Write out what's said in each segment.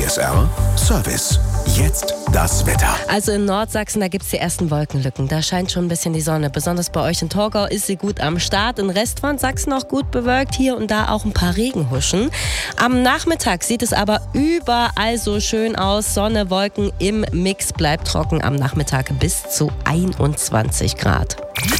PSR Service. Jetzt das Wetter. Also in Nordsachsen, da gibt es die ersten Wolkenlücken. Da scheint schon ein bisschen die Sonne. Besonders bei euch in Torgau ist sie gut am Start. Im Rest von Sachsen auch gut bewölkt. Hier und da auch ein paar Regenhuschen. Am Nachmittag sieht es aber überall so schön aus. Sonne, Wolken im Mix, bleibt trocken am Nachmittag bis zu 21 Grad.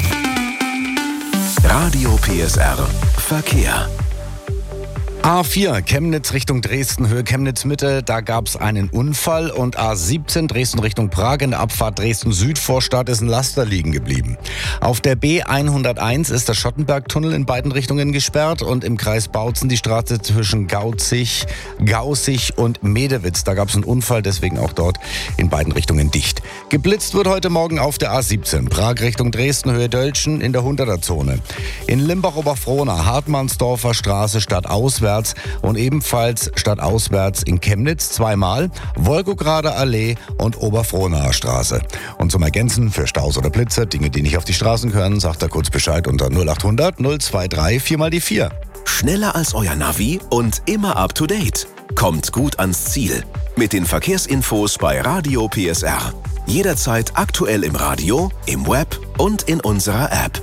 Radio PSR Verkehr. A4 Chemnitz Richtung Dresden, Höhe Chemnitz-Mitte, da gab es einen Unfall und A17 Dresden Richtung Prag in der Abfahrt Dresden-Südvorstadt ist ein Laster liegen geblieben. Auf der B101 ist der Schottenbergtunnel in beiden Richtungen gesperrt und im Kreis Bautzen die Straße zwischen Gaußig und Medewitz. Da gab es einen Unfall, deswegen auch dort in beiden Richtungen dicht. Geblitzt wird heute Morgen auf der A17 Prag Richtung Dresden, Höhe Dölzschen in der 100er-Zone. In Limbach-Oberfrohna, Hartmannsdorfer Straße stadtauswärts und ebenfalls stadtauswärts in Chemnitz zweimal, Wolgograder Allee und Oberfrohnaer Straße. Und zum Ergänzen für Staus oder Blitze, Dinge, die nicht auf die Straßen gehören, sagt er kurz Bescheid unter 0800 023 4 die 4. Schneller als euer Navi und immer up to date. Kommt gut ans Ziel. Mit den Verkehrsinfos bei Radio PSR. Jederzeit aktuell im Radio, im Web und in unserer App.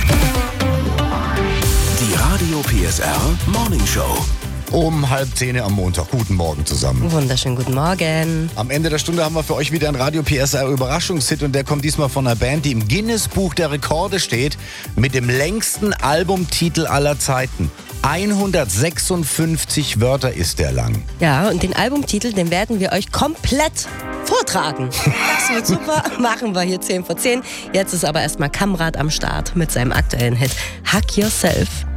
Die Radio PSR Morning Show. Um 9:30 am Montag. Guten Morgen zusammen. Wunderschönen guten Morgen. Am Ende der Stunde haben wir für euch wieder einen Radio PSR Überraschungshit und der kommt diesmal von einer Band, die im Guinness-Buch der Rekorde steht, mit dem längsten Albumtitel aller Zeiten. 156 Wörter ist der lang. Ja, und den Albumtitel, den werden wir euch komplett vortragen. Das wird super. Machen wir hier 10 vor 10. Jetzt ist aber erstmal Kamrat am Start mit seinem aktuellen Hit Hack Yourself.